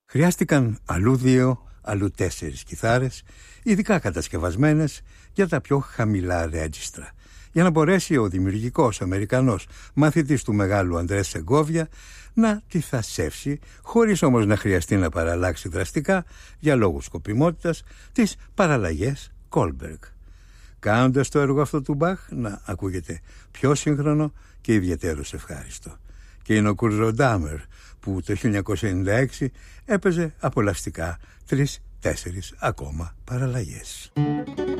Χρειάστηκαν αλλού 2, αλλού 4 κιθάρες, ειδικά κατασκευασμένες για τα πιο χαμηλά ρέτζιστρα, για να μπορέσει ο δημιουργικός Αμερικανός μαθητής του μεγάλου Αντρέ Σεγκόβια να τη θασεύσει, χωρίς όμως να χρειαστεί να παραλλάξει δραστικά, για λόγους σκοπιμότητας, τις παραλλαγές Κόλμπεργκ, κάνοντας το έργο αυτό του Μπαχ να ακούγεται πιο σύγχρονο και ιδιαίτερος ευχάριστο. Και είναι ο Κουρτ Ροντάμερ που το 1996 έπαιζε απολαυστικά 3-4 ακόμα παραλλαγές.